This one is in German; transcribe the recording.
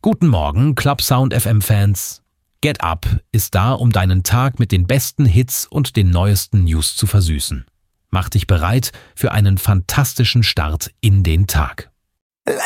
Guten Morgen, Club Sound FM Fans. Get Up ist da, um deinen Tag mit den besten Hits und den neuesten News zu versüßen. Mach dich bereit für einen fantastischen Start in den Tag.